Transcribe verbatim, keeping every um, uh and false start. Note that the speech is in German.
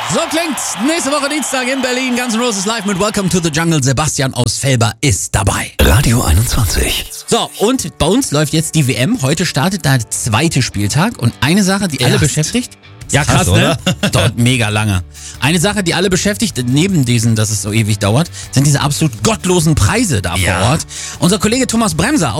So klingt's. Nächste Woche Dienstag in Berlin. Guns N' Roses live mit Welcome to the Jungle. Sebastian aus Velber ist dabei. Radio einundzwanzig. So, und bei uns läuft jetzt die W M. Heute startet der zweite Spieltag. Und eine Sache, die alle Erst. beschäftigt... Ja, krass, Krass, ne? Dauert mega lange. Eine Sache, die alle beschäftigt, neben diesen, dass es so ewig dauert, sind diese absolut gottlosen Preise da Ja. vor Ort. Unser Kollege Thomas Bremser